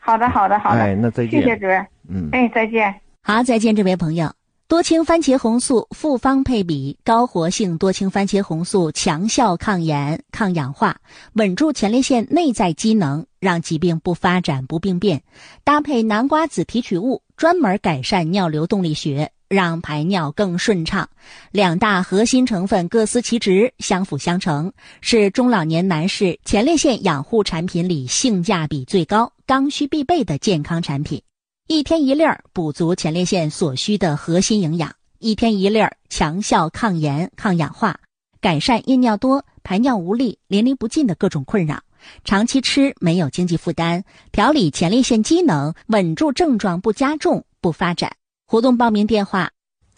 好的，好的，好的。 哎，那再见。 谢谢主任。哎，再见。 好，再见，这位朋友。多氢番茄红素复方配比高活性多氢番茄红素强效抗炎、抗氧化，稳住前列腺内在机能，让疾病不发展不病变。搭配南瓜子提取物，专门改善尿流动力学，让排尿更顺畅。两大核心成分各司其职，相辅相成，是中老年男士前列腺养护产品里性价比最高、刚需必备的健康产品。一天一粒儿，补足前列腺所需的核心营养；一天一粒儿，强效抗炎、抗氧化，改善夜尿多、排尿无力、淋漓不尽的各种困扰。长期吃没有经济负担，调理前列腺机能，稳住症状不加重、不发展。活动报名电话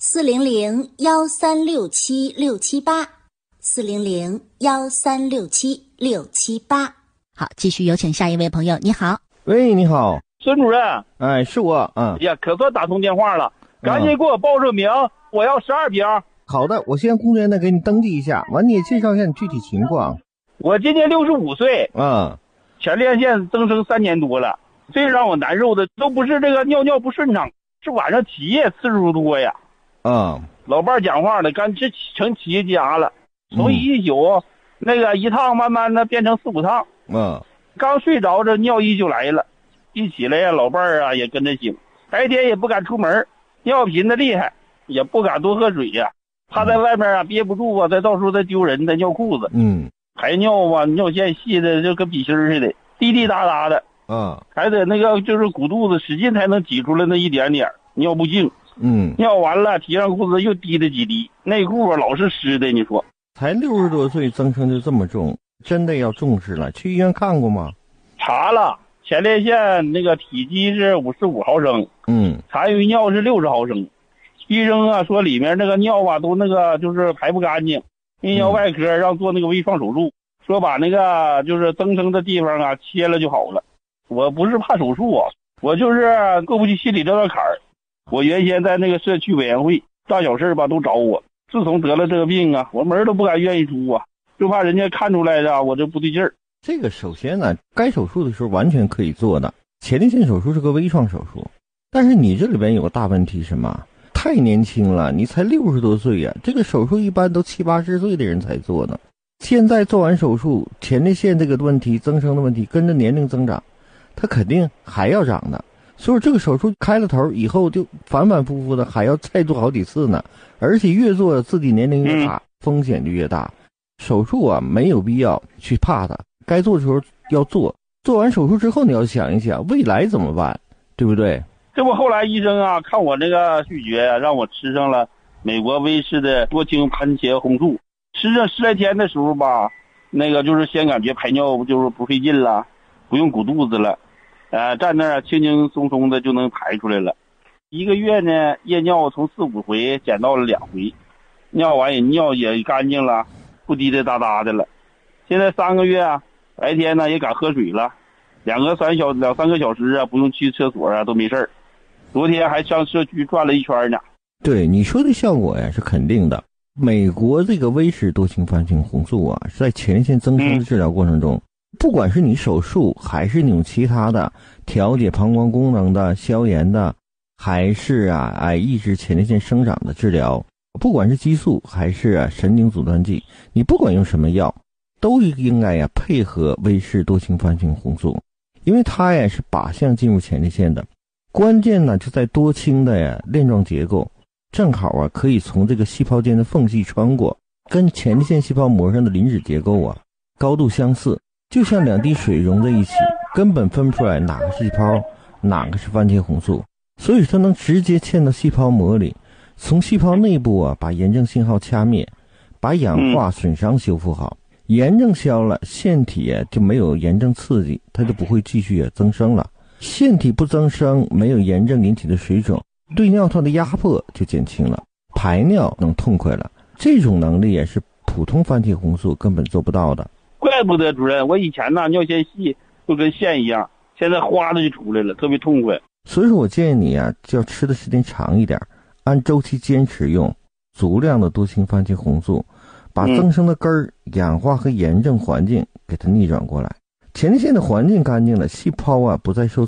：400-1367-678，400-1367-678。好，继续有请下一位朋友。你好。 喂，你好。 孙主任， 哎，是我， 呀，可算打通电话了，赶紧给我报上名，我要12瓶。 好的，我先工作人员给你登记一下，完你也介绍一下你具体情况。 我今年65岁，前列腺增生3年多了，最让我难受的都不是这个尿不顺畅，是晚上起夜次数多呀。老伴讲话了，干这成企业家了，从一宿那个一趟慢慢的变成4、5趟。刚睡着这尿意就来了。一起来呀，老伴儿啊也跟着醒，白天也不敢出门，尿频的厉害，也不敢多喝水呀，怕在外面啊憋不住啊，再到时候再丢人再尿裤子。排尿啊，尿线细的就跟笔芯似的，滴滴答答的。还得那个就是鼓肚子使劲才能挤出来那一点点，尿不净。尿完了提上裤子又滴了几滴，内裤啊老是湿的。你说才60多岁增生就这么重，真的要重视了。去医院看过吗？ 查了。前列腺那个体积是55毫升，残余尿是60毫升。医生啊说里面那个尿啊都那个就是排不干净，泌尿外科让做那个微创手术，说把那个就是增生的地方啊切了就好了。我不是怕手术啊，我就是过不去心里这道坎儿。我原先在那个社区委员会，大小事吧都找我，自从得了这个病啊，我门都不敢愿意出啊，就怕人家看出来的我这不对劲儿。 这个首先呢，该手术的时候完全可以做的。前列腺手术是个微创手术，但是你这里边有个大问题，什么？太年轻了，你才60多岁呀，这个手术一般都70、80岁的人才做呢。现在做完手术，前列腺这个问题增生的问题跟着年龄增长，它肯定还要长的。所以这个手术开了头以后，就反反复复的还要再做好几次呢，而且越做自己年龄越大，风险就越大。手术啊，没有必要去怕它。该做的时候要做，做完手术之后你要想一想未来怎么办，对不对？ 这不后来医生啊看我这个拒绝啊，让我吃上了美国威士的多氢番茄红素。吃上10来天的时候吧，那个就是先感觉排尿就是不费劲了，不用鼓肚子了，站那儿轻轻松松的就能排出来了。1个月呢，夜尿从4、5回减到了2回，尿完也尿也干净了，不滴滴答答的了。现在3个月啊，白天呢也敢喝水了，2、3个小时啊，不用去厕所啊，都没事儿。昨天还上社区转了一圈呢。 对你说的效果呀是肯定的。美国这个威士多氢番茄红素啊，是在前列腺增生的治疗过程中，不管是你手术还是你用其他的调节膀胱功能的、消炎的，还是抑制前列腺生长的治疗，不管是激素还是神经阻断剂，你不管用什么药，都应该配合威士多氢番茄红素，因为它是靶向进入前列腺的。关键呢就在多氢的链状结构，正好可以从这个细胞间的缝隙穿过，跟前列腺细胞膜上的磷脂结构高度相似，就像2滴水融在一起，根本分不出来哪个是细胞，哪个是番茄红素，所以它能直接嵌到细胞膜里，从细胞内部把炎症信号掐灭，把氧化损伤修复好。炎症消了，腺体就没有炎症刺激，它就不会继续增生了。腺体不增生，没有炎症引起的水肿，对尿道的压迫就减轻了，排尿能痛快了。这种能力也是普通番茄红素根本做不到的。 怪不得主任，我以前尿线细就跟线一样，现在哗的就出来了，特别痛快。 所以说我建议你就要吃的时间长一点，按周期坚持用足量的多氢番茄红素，把增生的根儿、氧化和炎症环境给它逆转过来。前列腺的环境干净了，细胞不再受